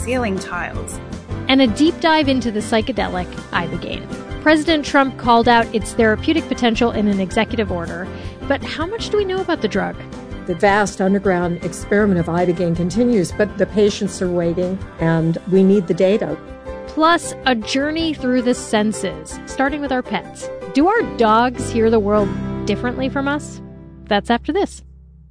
ceiling tiles. And a deep dive into the psychedelic Ibogaine. President Trump called out its therapeutic potential in an executive order. But how much do we know about the drug? The vast underground experiment of Ibogaine continues, but the patients are waiting, and we need the data. Plus, a journey through the senses, starting with our pets. Do our dogs hear the world differently from us? That's after this.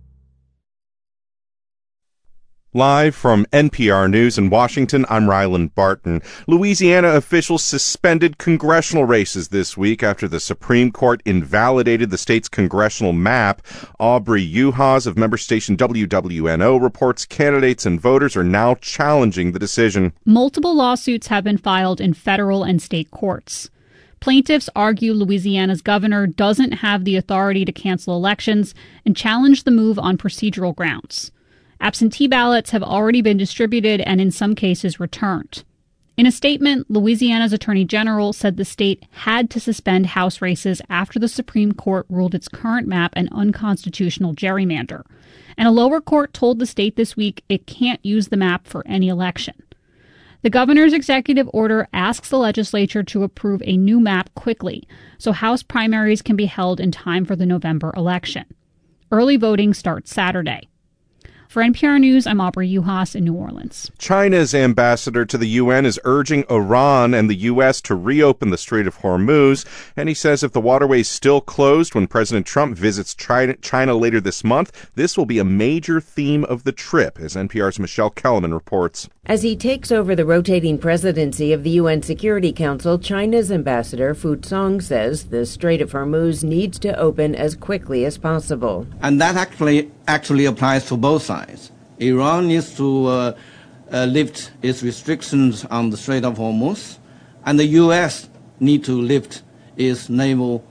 Live from NPR News in Washington, I'm Ryland Barton. Louisiana officials suspended congressional races this week after the Supreme Court invalidated the state's congressional map. Aubrey Uhas of member station WWNO reports candidates and voters are now challenging the decision. Multiple lawsuits have been filed in federal and state courts. Plaintiffs argue Louisiana's governor doesn't have the authority to cancel elections and challenge the move on procedural grounds. Absentee ballots have already been distributed and in some cases returned. In a statement, Louisiana's Attorney General said the state had to suspend House races after the Supreme Court ruled its current map an unconstitutional gerrymander. And a lower court told the state this week it can't use the map for any election. The governor's executive order asks the legislature to approve a new map quickly, so House primaries can be held in time for the November election. Early voting starts Saturday. For NPR News, I'm Aubrey Uhas in New Orleans. China's ambassador to the UN is urging Iran and the U.S. to reopen the Strait of Hormuz, and he says if the waterway is still closed when President Trump visits China later this month, this will be a major theme of the trip, as NPR's Michelle Kellerman reports. As he takes over the rotating presidency of the UN Security Council, China's ambassador Fu Song says the Strait of Hormuz needs to open as quickly as possible. And that actually applies to both sides. Iran needs to lift its restrictions on the Strait of Hormuz, and the U.S. need to lift its naval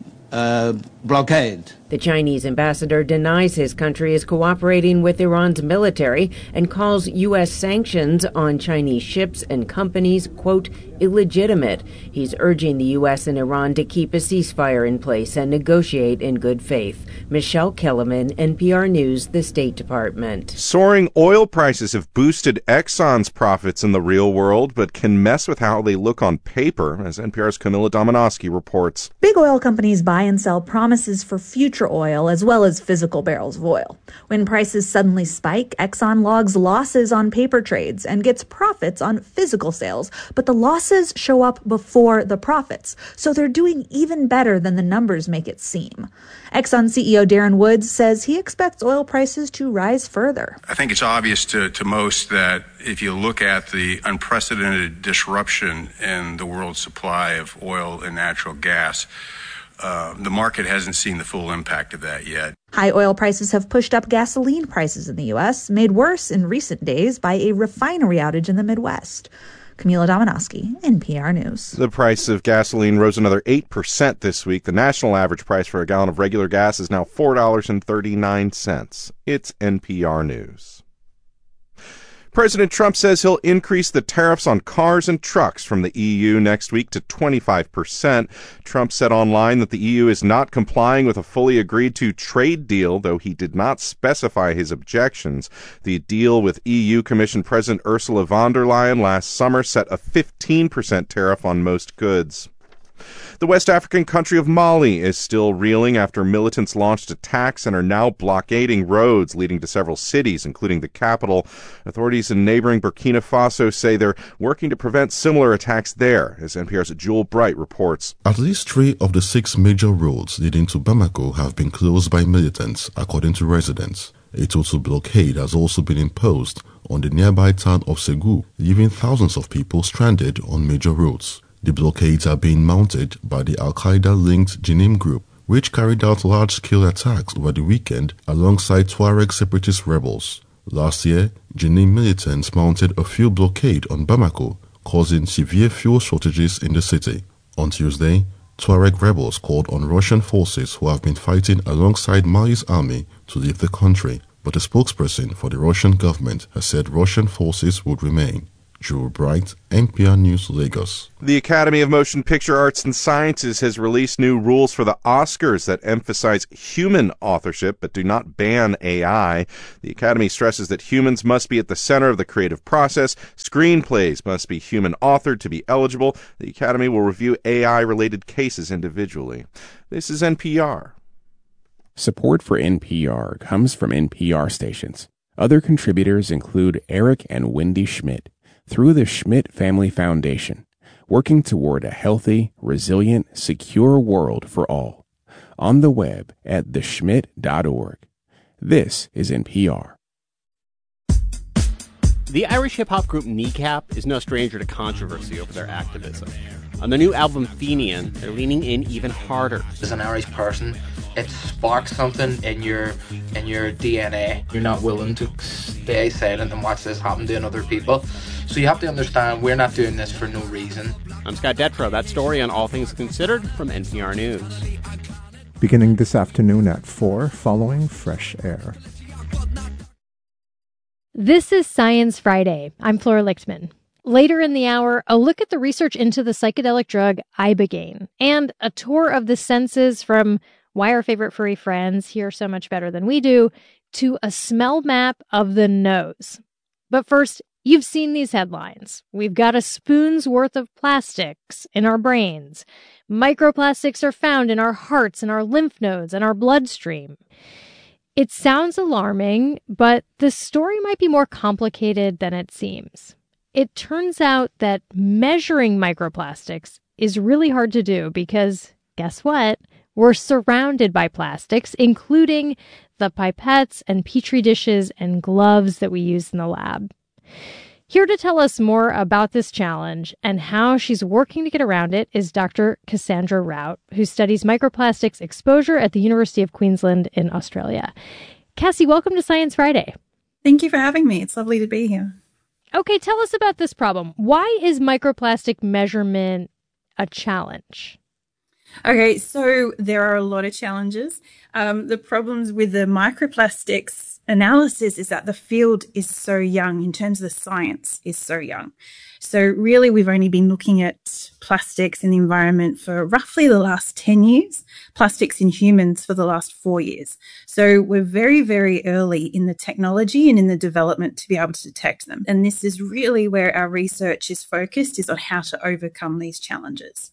blockade. The Chinese ambassador denies his country is cooperating with Iran's military and calls U.S. sanctions on Chinese ships and companies, quote, illegitimate. He's urging the U.S. and Iran to keep a ceasefire in place and negotiate in good faith. Michelle Kellerman, NPR News, the State Department. Soaring oil prices have boosted Exxon's profits in the real world, but can mess with how they look on paper, as NPR's Camila Domonoske reports. Big oil companies buy and sell promises for future oil as well as physical barrels of oil. When prices suddenly spike, Exxon logs losses on paper trades and gets profits on physical sales, but the losses show up before the profits, so they're doing even better than the numbers make it seem. Exxon CEO Darren Woods says he expects oil prices to rise further. I think it's obvious to most that if you look at the unprecedented disruption in the world supply of oil and natural gas, the market hasn't seen the full impact of that yet. High oil prices have pushed up gasoline prices in the U.S., made worse in recent days by a refinery outage in the Midwest. Camila Domonoske, NPR News. The price of gasoline rose another 8% this week. The national average price for a gallon of regular gas is now $4.39. It's NPR News. President Trump says he'll increase the tariffs on cars and trucks from the EU next week to 25%. Trump said online that the EU is not complying with a fully agreed-to trade deal, though he did not specify his objections. The deal with EU Commission President Ursula von der Leyen last summer set a 15% tariff on most goods. The West African country of Mali is still reeling after militants launched attacks and are now blockading roads leading to several cities, including the capital. Authorities in neighboring Burkina Faso say they're working to prevent similar attacks there, as NPR's Jewel Bright reports. At least 3 of the 6 major roads leading to Bamako have been closed by militants, according to residents. A total blockade has also been imposed on the nearby town of Ségou, leaving thousands of people stranded on major roads. The blockades are being mounted by the Al-Qaeda-linked Jenim group, which carried out large-scale attacks over the weekend alongside Tuareg separatist rebels. Last year, Jenim militants mounted a fuel blockade on Bamako, causing severe fuel shortages in the city. On Tuesday, Tuareg rebels called on Russian forces who have been fighting alongside Mali's army to leave the country, but a spokesperson for the Russian government has said Russian forces would remain. Drew Bright, NPR News, Lagos. The Academy of Motion Picture Arts and Sciences has released new rules for the Oscars that emphasize human authorship but do not ban AI. The Academy stresses that humans must be at the center of the creative process. Screenplays must be human authored to be eligible. The Academy will review AI-related cases individually. This is NPR. Support for NPR comes from NPR stations. Other contributors include Eric and Wendy Schmidt through the Schmidt Family Foundation, working toward a healthy, resilient, secure world for all. On the web at theschmidt.org. This is NPR. The Irish hip-hop group Kneecap is no stranger to controversy over their activism. On their new album Fenian, they're leaning in even harder. As an Irish person, it sparks something in your DNA. You're not willing to stay silent and watch this happen to other people. So you have to understand we're not doing this for no reason. I'm Scott Detrow. That story on All Things Considered from NPR News. Beginning this afternoon at 4, following Fresh Air. This is Science Friday. I'm Flora Lichtman. Later in the hour, a look at the research into the psychedelic drug Ibogaine and a tour of the senses from why our favorite furry friends hear so much better than we do to a smell map of the nose. But first, you've seen these headlines. We've got a spoon's worth of plastics in our brains. Microplastics are found in our hearts and our lymph nodes and our bloodstream. It sounds alarming, but the story might be more complicated than it seems. It turns out that measuring microplastics is really hard to do because, guess what? We're surrounded by plastics, including the pipettes and petri dishes and gloves that we use in the lab. Here to tell us more about this challenge and how she's working to get around it is Dr. Cassandra Rout, who studies microplastics exposure at the University of Queensland in Australia. Cassie, welcome to Science Friday. Thank you for having me. It's lovely to be here. Okay, tell us about this problem. Why is microplastic measurement a challenge? Okay, so there are a lot of challenges. The problems with the microplastics analysis is that the field is so young in terms of the science is so young. So really, we've only been looking at plastics in the environment for roughly the last 10 years, plastics in humans for the last 4 years. So we're very, very early in the technology and in the development to be able to detect them. And this is really where our research is focused, is on how to overcome these challenges.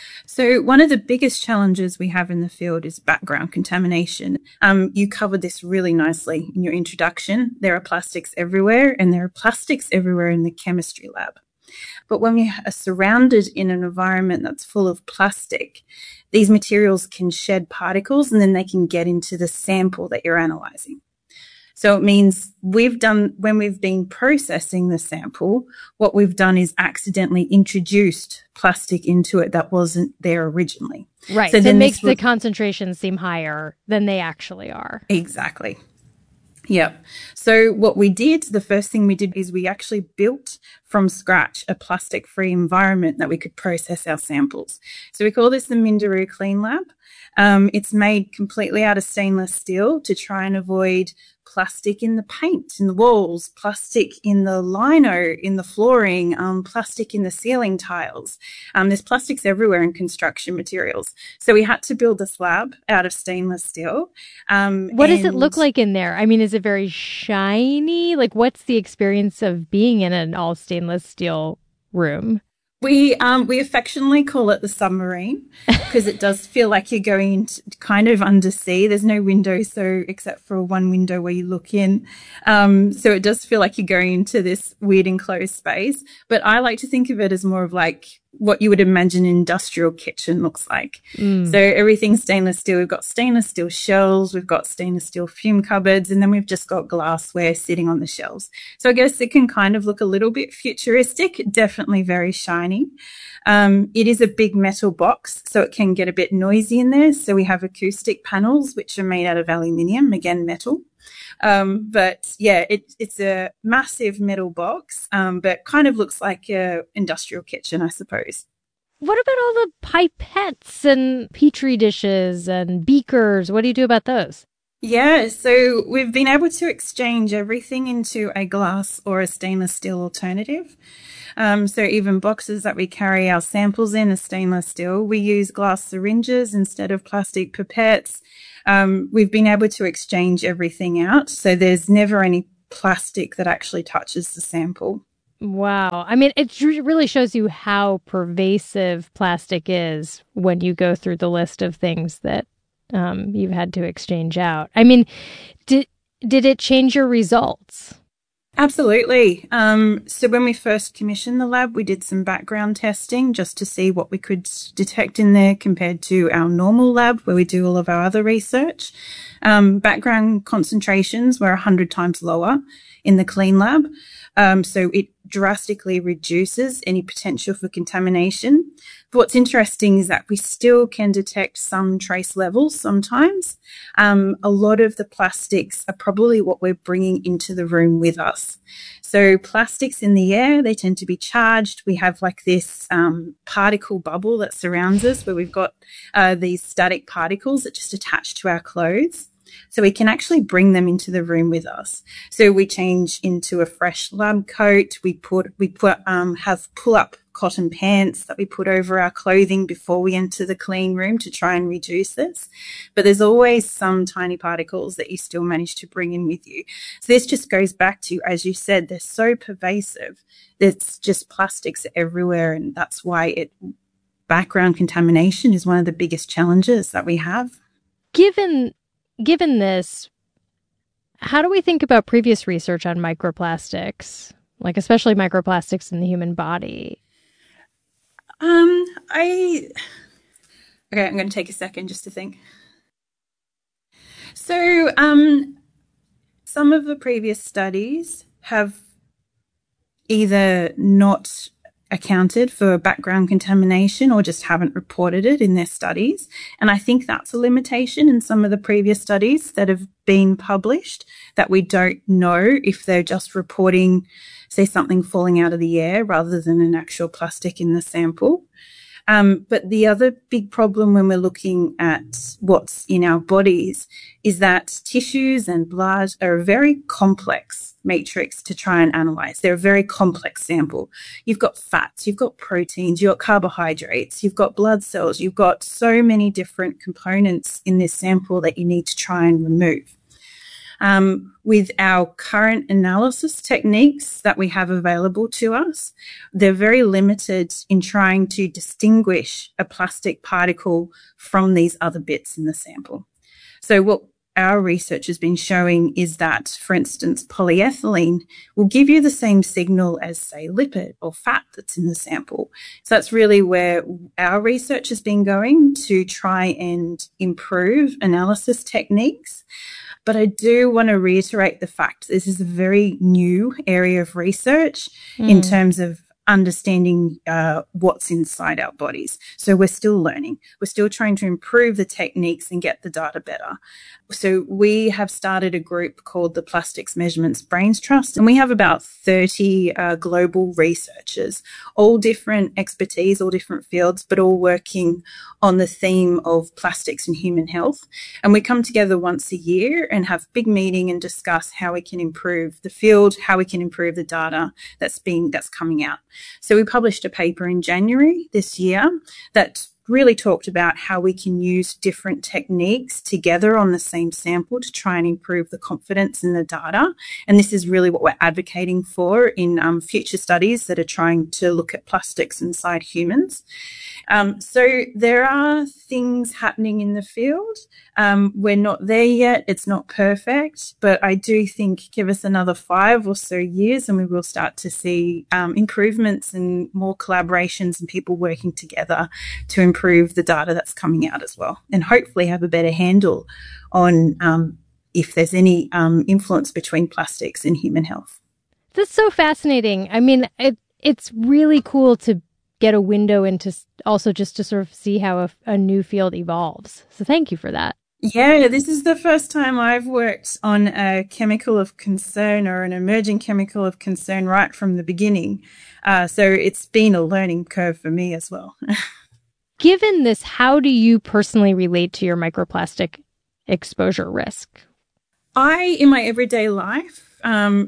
So one of the biggest challenges we have in the field is background contamination. You covered this really nicely in your introduction. There are plastics everywhere, and there are plastics everywhere in the chemistry lab. But when we are surrounded in an environment that's full of plastic, these materials can shed particles and then they can get into the sample that you're analyzing. So it means when we've been processing the sample, what we've done is accidentally introduced plastic into it that wasn't there originally. Right. So it makes the concentrations seem higher than they actually are. Exactly. Yep. So what we did, the first thing we did is we actually built from scratch a plastic-free environment that we could process our samples. So we call this the Minderoo Clean Lab. It's made completely out of stainless steel to try and avoid plastic in the paint, in the walls, plastic in the lino, in the flooring, plastic in the ceiling tiles. There's plastics everywhere in construction materials. So we had to build this lab out of stainless steel. What does it look like in there? I mean, is it very shiny? Like, what's the experience of being in an all stainless steel room? We affectionately call it the submarine because it does feel like you're going kind of undersea. There's no window, so except for one window where you look in. So it does feel like you're going into this weird enclosed space. But I like to think of it as more of like what you would imagine an industrial kitchen looks like. So everything's stainless steel. We've got stainless steel shelves, we've got stainless steel fume cupboards, and then we've just got glassware sitting on the shelves. So I guess it can kind of look a little bit futuristic, definitely very shiny. It is a big metal box, so it can get a bit noisy in there. So we have acoustic panels, which are made out of aluminium, again, metal. But yeah, it's a massive metal box, but kind of looks like an industrial kitchen, I suppose. What about all the pipettes and petri dishes and beakers? What do you do about those? Yeah, so we've been able to exchange everything into a glass or a stainless steel alternative. So even boxes that we carry our samples in are stainless steel. We use glass syringes instead of plastic pipettes. We've been able to exchange everything out, so there's never any plastic that actually touches the sample. Wow. I mean, it really shows you how pervasive plastic is when you go through the list of things that you've had to exchange out. I mean, did it change your results? Absolutely. So when we first commissioned the lab, we did some background testing just to see what we could detect in there compared to our normal lab where we do all of our other research. Background concentrations were 100 times lower in the clean lab. So it drastically reduces any potential for contamination. But what's interesting is that we still can detect some trace levels sometimes. A lot of the plastics are probably what we're bringing into the room with us. So plastics in the air, they tend to be charged. We have like this particle bubble that surrounds us where we've got these static particles that just attach to our clothes. So we can actually bring them into the room with us. So we change into a fresh lab coat. We have pull-up cotton pants that we put over our clothing before we enter the clean room to try and reduce this. But there's always some tiny particles that you still manage to bring in with you. So this just goes back to, as you said, they're so pervasive. It's just plastics everywhere, and that's why background contamination is one of the biggest challenges that we have. Given this, how do we think about previous research on microplastics, like especially microplastics in the human body? Okay, I'm going to take a second just to think. So, some of the previous studies have either not accounted for background contamination or just haven't reported it in their studies. And I think that's a limitation in some of the previous studies that have been published, that we don't know if they're just reporting, say, something falling out of the air rather than an actual plastic in the sample. But the other big problem when we're looking at what's in our bodies is that tissues and blood are a very complex matrix to try and analyze. They're a very complex sample. You've got fats, you've got proteins, you've got carbohydrates, you've got blood cells, you've got so many different components in this sample that you need to try and remove. With our current analysis techniques that we have available to us, they're very limited in trying to distinguish a plastic particle from these other bits in the sample. So what our research has been showing is that, for instance, polyethylene will give you the same signal as, say, lipid or fat that's in the sample. So that's really where our research has been going to try and improve analysis techniques. But I do want to reiterate the fact this is a very new area of research in terms of understanding what's inside our bodies. So we're still learning. We're still trying to improve the techniques and get the data better. So we have started a group called the Plastics Measurements Brains Trust, and we have about 30 global researchers, all different expertise, all different fields, but all working on the theme of plastics and human health. And we come together once a year and have a big meeting and discuss how we can improve the field, how we can improve the data that's coming out. So we published a paper in January this year that really talked about how we can use different techniques together on the same sample to try and improve the confidence in the data. And this is really what we're advocating for in future studies that are trying to look at plastics inside humans. So there are things happening in the field. We're not there yet. It's not perfect, but I do think give us another 5 or so years and we will start to see improvements and more collaborations and people working together to improve the data that's coming out as well, and hopefully have a better handle on if there's any influence between plastics and human health. That's so fascinating. I mean, it's really cool to get a window into also just to sort of see how a new field evolves. So thank you for that. Yeah, this is the first time I've worked on a chemical of concern or an emerging chemical of concern right from the beginning. So it's been a learning curve for me as well. Given this, how do you personally relate to your microplastic exposure risk? I, in my everyday life,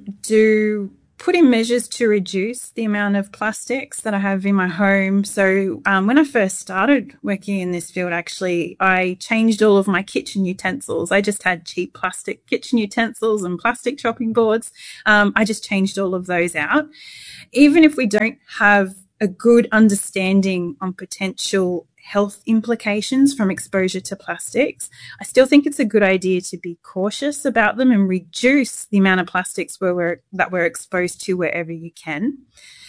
do put in measures to reduce the amount of plastics that I have in my home. So when I first started working in this field, actually, I changed all of my kitchen utensils. I just had cheap plastic kitchen utensils and plastic chopping boards. I just changed all of those out. Even if we don't have a good understanding on potential health implications from exposure to plastics, I still think it's a good idea to be cautious about them and reduce the amount of plastics that we're exposed to wherever you can.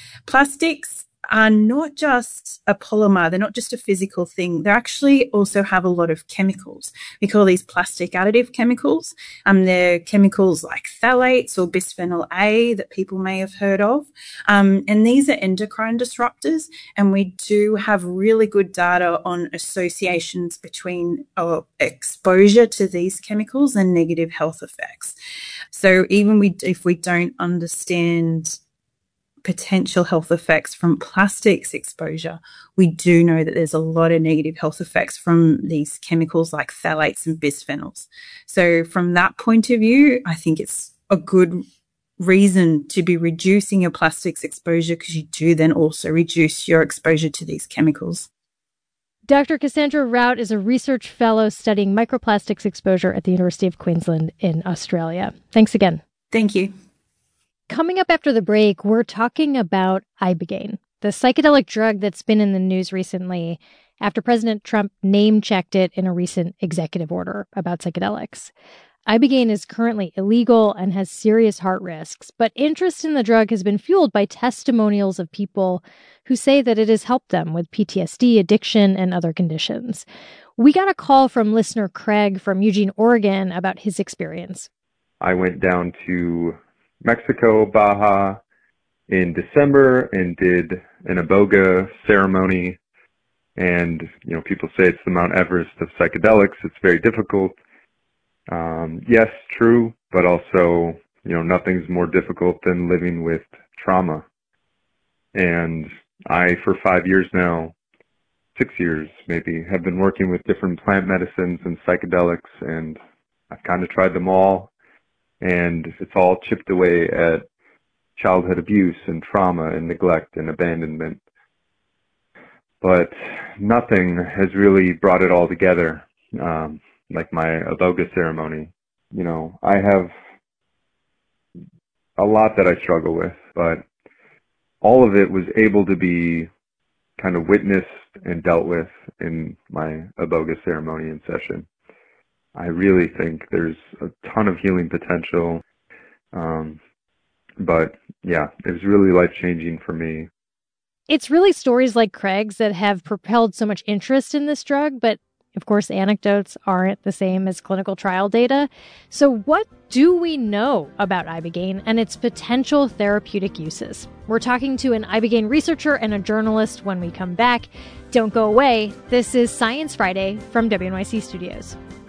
Plastics are not just a polymer. They're not just a physical thing. They actually also have a lot of chemicals. We call these plastic additive chemicals. They're chemicals like phthalates or bisphenol A that people may have heard of. And these are endocrine disruptors. And we do have really good data on associations between exposure to these chemicals and negative health effects. So even if we don't understand potential health effects from plastics exposure, we do know that there's a lot of negative health effects from these chemicals like phthalates and bisphenols. So from that point of view, I think it's a good reason to be reducing your plastics exposure, because you do then also reduce your exposure to these chemicals. Dr. Cassandra Rout is a research fellow studying microplastics exposure at the University of Queensland in Australia. Thanks again. Thank you. Coming up after the break, we're talking about Ibogaine, the psychedelic drug that's been in the news recently after President Trump name-checked it in a recent executive order about psychedelics. Ibogaine is currently illegal and has serious heart risks, but interest in the drug has been fueled by testimonials of people who say that it has helped them with PTSD, addiction, and other conditions. We got a call from listener Craig from Eugene, Oregon, about his experience. I went down to Mexico, Baja, in December and did an iboga ceremony. And, people say it's the Mount Everest of psychedelics. It's very difficult. Yes, true, but also, nothing's more difficult than living with trauma. And I, for 5 years now, 6 years maybe, have been working with different plant medicines and psychedelics, and I've kind of tried them all. And it's all chipped away at childhood abuse and trauma and neglect and abandonment. But nothing has really brought it all together, like my iboga ceremony. I have a lot that I struggle with, but all of it was able to be kind of witnessed and dealt with in my iboga ceremony and session. I really think there's a ton of healing potential. But yeah, it was really life-changing for me. It's really stories like Craig's that have propelled so much interest in this drug, but of course, anecdotes aren't the same as clinical trial data. So what do we know about Ibogaine and its potential therapeutic uses? We're talking to an Ibogaine researcher and a journalist when we come back. Don't go away. This is Science Friday from WNYC Studios.